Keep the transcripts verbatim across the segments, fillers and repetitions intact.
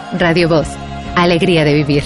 Radio Voz, alegría de vivir.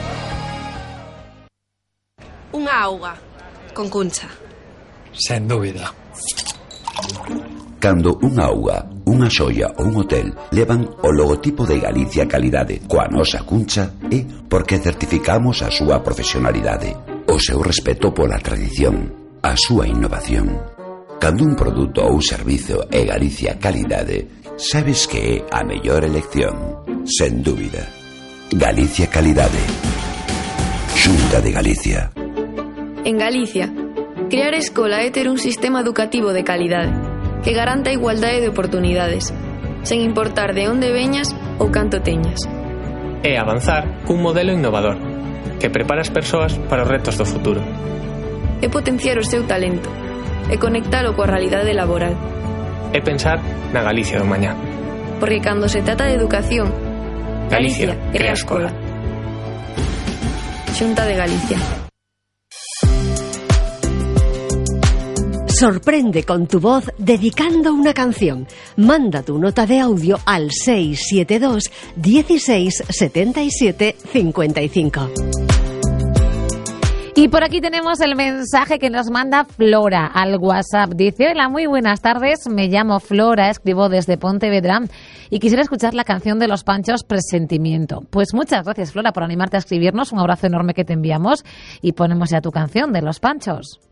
Unha auga, con Cuncha. Sen dúbida. Cando unha auga, unha xoia ou un hotel levan o logotipo de Galicia Calidade coa nosa Cuncha, é porque certificamos a súa profesionalidade, o seu respeto pola tradición, a súa innovación. Cando un produto ou servizo é Galicia Calidade, sabes que é a mellor elección, sen dúbida. Galicia Calidade. Xunta de Galicia. En Galicia, crear escola é ter un sistema educativo de calidade que garanta a igualdade de oportunidades, sen importar de onde veñas ou canto teñas. É avanzar cun modelo innovador que prepara as persoas para os retos do futuro. É potenciar o seu talento e conectalo coa realidade laboral. É pensar na Galicia do mañá. Porque cando se trata de educación, Galicia, Galicia crea crea escola. Xunta de Galicia. Sorprende con tu voz dedicando una canción. Manda tu nota de audio al seis siete dos, dieciséis, setenta y siete, cincuenta y cinco. Y por aquí tenemos el mensaje que nos manda Flora al WhatsApp. Dice: hola, muy buenas tardes, me llamo Flora, escribo desde Pontevedra y quisiera escuchar la canción de Los Panchos, Presentimiento. Pues muchas gracias, Flora, por animarte a escribirnos. Un abrazo enorme que te enviamos y ponemos ya tu canción de Los Panchos.